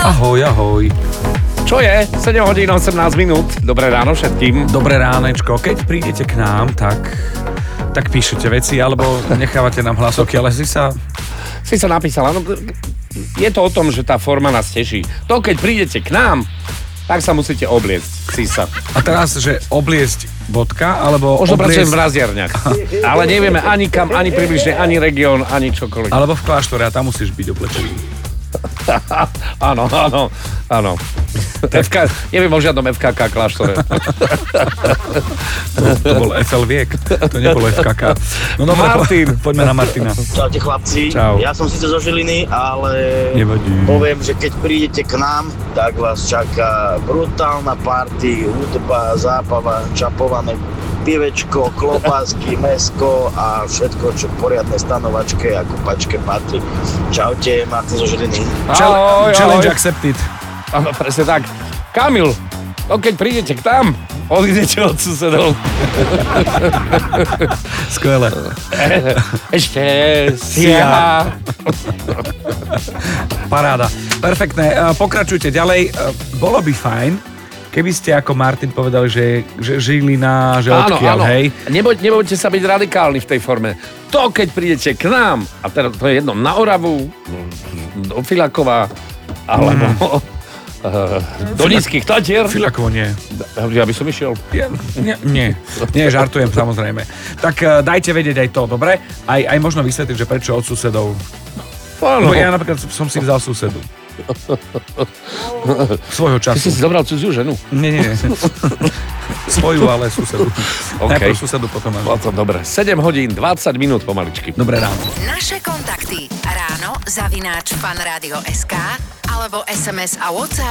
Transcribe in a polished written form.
Ahoj, ahoj. Čo je? 7 hodín 18 minút. Dobré ráno všetkým. Dobré ránečko. Keď prídete k nám, tak píšete veci, alebo nechávate nám hlasovky, ale Si sa napísala. No, je to o tom, že tá forma nás teší. To, keď prídete k nám, tak sa musíte obliecť. Si sa. A teraz, že obliecť bodka, alebo Možno pracujem obliecť... v raziarniach. Ale nevieme ani kam, ani približne, ani región, ani čokoľvek. Alebo v kláštore a tam musíš byť oblečený. Áno. Neviem o žiadnom FKK kláštore. To bol FL Viek, to nebolo FKK. No dobre, Martin. Poďme na Martina. Čaute chlapci, Čau. Ja som síce zo Žiliny, ale Nevadí. poviem, že keď prídete k nám, tak vás čaká brutálna party, hudba, zábava, čapované pivečko, klobásky, mäsko a všetko, čo poriadne stanovačke a kupačke patrí. Čaute, Martin zo Žiliny. Challenge accepted. Áno, presne tak. Kamil, keď prídete k tam, odídete od susedov. Skvelé. Ešte ja. Paráda. Perfektné. Pokračujte ďalej. Bolo by fajn, keby ste ako Martin povedali, že Žilina, že odkiaľ, hej? Nebojte sa byť radikálni v tej forme. To, keď prídete k nám, a teda to je jedno, na Oravu, do Filakova, alebo do Nízkych Tatier. Filakovo nie. Ja by som išiel. Nie, žartujem samozrejme. Tak dajte vedieť aj to, dobre? Aj možno vysvetliť, že prečo od susedov. Áno. Ja napríklad som si vzal susedu. Svojho Ty si času. zobral cudziu ženu? Nie. Svoju, ale susedu. OK. Najprv susedu, potom až. Dobre. 7 hodín, 20 minút pomaličky. Dobré ráno. Naše kontakty ráno @fanradio.sk alebo SMS a WhatsApp